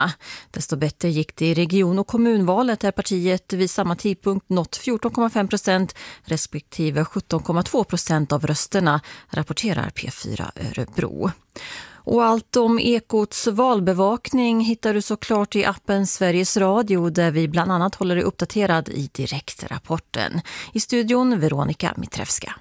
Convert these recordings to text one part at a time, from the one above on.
Desto bättre gick det i region- och kommunvalet där partiet vid samma tidpunkt nått 14,5% respektive 17,2% av rösterna, rapporterar P4 Örebro. Och allt om Ekots valbevakning hittar du såklart i appen Sveriges Radio där vi bland annat håller dig uppdaterad i direktrapporten. I studion Veronica Mitrevska.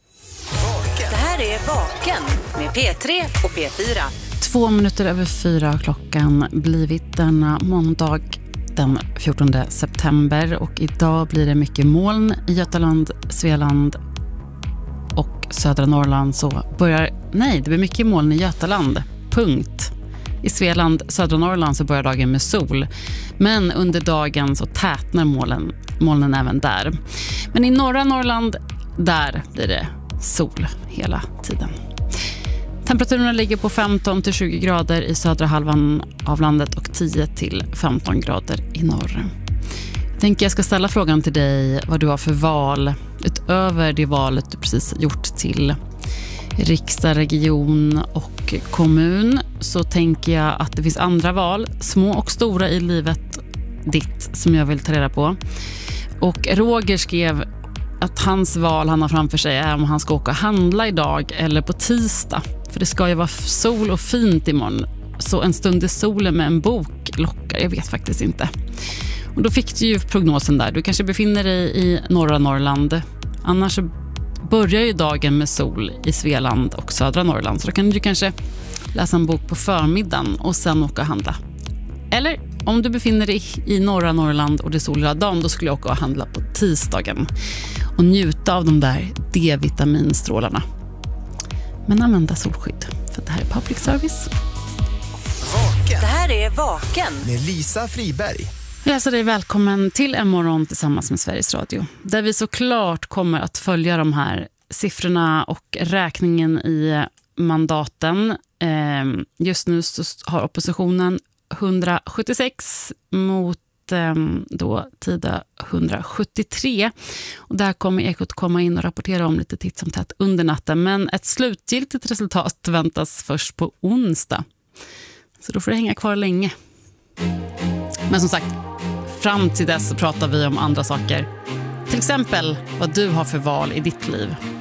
Det här är Vaken med P3 och P4. 2 minuter över 4 klockan blivit denna måndag den 14 september och idag blir det mycket moln i Götaland, Svealand och södra Norrland det blir mycket moln i Götaland, punkt. I Svealand, södra Norrland så börjar dagen med sol, men under dagen så tätnar molnen även där. Men i norra Norrland, där blir det sol hela tiden. Temperaturen ligger på 15-20 grader i södra halvan av landet och 10-15 grader i norr. Jag ska ställa frågan till dig vad du har för val utöver det valet du precis gjort till riksdag, region och kommun. Så tänker jag att det finns andra val, små och stora i livet ditt, som jag vill ta reda på. Och Roger skrev att hans val han har framför sig är om han ska åka och handla idag eller på tisdag. För det ska ju vara sol och fint imorgon. Så en stund i solen med en bok lockar, jag vet faktiskt inte. Och då fick du ju prognosen där. Du kanske befinner dig i norra Norrland. Annars så börjar ju dagen med sol i Svealand och södra Norrland. Så då kan du kanske läsa en bok på förmiddagen och sen åka och handla. Eller om du befinner dig i norra Norrland och det är sol hela dagen, då skulle jag åka och handla på tisdagen. Och njuta av de där D-vitaminstrålarna. Men använda solskydd, för det här är public service. Vaken. Det här är Vaken med Lisa Friberg. Jag hälsar dig välkommen till en morgon tillsammans med Sveriges Radio. Där vi såklart kommer att följa de här siffrorna och räkningen i mandaten. Just nu så har oppositionen 176 mot då Tida 173. Och där kommer Ekot komma in och rapportera om lite titt som tätt under natten. Men ett slutgiltigt resultat väntas först på onsdag. Så då får det hänga kvar länge. Men som sagt, fram till dess så pratar vi om andra saker. Till exempel vad du har för val i ditt liv.